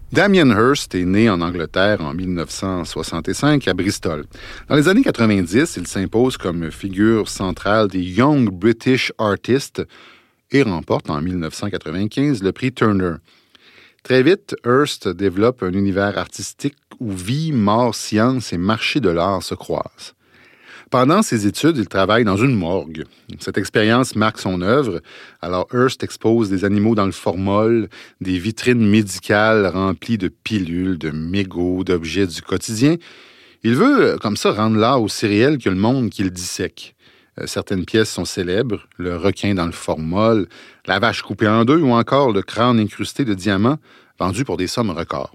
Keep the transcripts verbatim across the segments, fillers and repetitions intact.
Damien Hirst est né en Angleterre en dix-neuf cent soixante-cinq à Bristol. Dans les années quatre-vingt-dix, il s'impose comme figure centrale des Young British Artists et remporte en dix-neuf cent quatre-vingt-quinze le prix Turner. Très vite, Hirst développe un univers artistique où vie, mort, science et marché de l'art se croisent. Pendant ses études, il travaille dans une morgue. Cette expérience marque son œuvre. Alors, Hirst expose des animaux dans le formol, des vitrines médicales remplies de pilules, de mégots, d'objets du quotidien. Il veut, comme ça, rendre l'art aussi réel que le monde qu'il dissèque. Certaines pièces sont célèbres, le requin dans le formol, la vache coupée en deux ou encore le crâne incrusté de diamants, vendu pour des sommes records.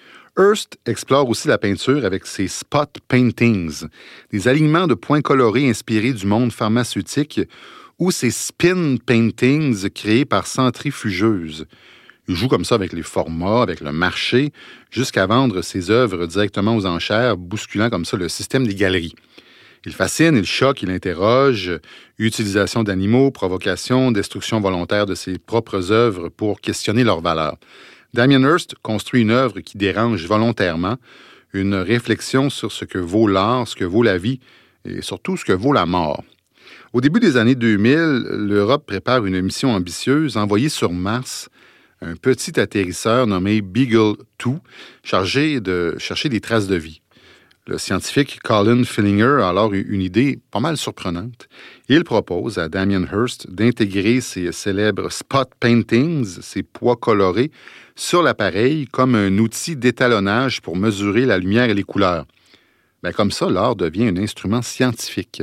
Hirst explore aussi la peinture avec ses spot paintings, des alignements de points colorés inspirés du monde pharmaceutique, ou ses spin paintings créés par centrifugeuses. Il joue comme ça avec les formats, avec le marché, jusqu'à vendre ses œuvres directement aux enchères, bousculant comme ça le système des galeries. Il fascine, il choque, il interroge, utilisation d'animaux, provocation, destruction volontaire de ses propres œuvres pour questionner leur valeur. Damien Hirst construit une œuvre qui dérange volontairement, une réflexion sur ce que vaut l'art, ce que vaut la vie et surtout ce que vaut la mort. Au début des années deux mille, l'Europe prépare une mission ambitieuse envoyée sur Mars un petit atterrisseur nommé Beagle deux, chargé de chercher des traces de vie. Le scientifique Colin Fillinger a alors eu une idée pas mal surprenante. Il propose à Damien Hirst d'intégrer ses célèbres spot paintings, ses poids colorés, sur l'appareil comme un outil d'étalonnage pour mesurer la lumière et les couleurs. Bien, comme ça, l'art devient un instrument scientifique.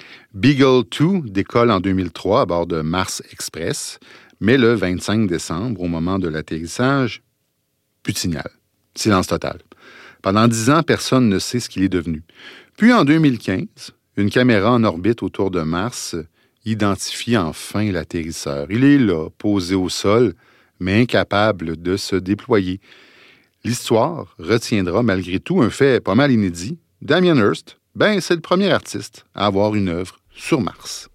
Beagle deux décolle en deux mille trois à bord de Mars Express, mais le vingt-cinq décembre, au moment de l'atterrissage, plus de signal. Silence total. Pendant dix ans, personne ne sait ce qu'il est devenu. Puis en deux mille quinze, une caméra en orbite autour de Mars identifie enfin l'atterrisseur. Il est là, posé au sol, mais incapable de se déployer. L'histoire retiendra malgré tout un fait pas mal inédit. Damien Hirst, ben, c'est le premier artiste à avoir une œuvre sur Mars.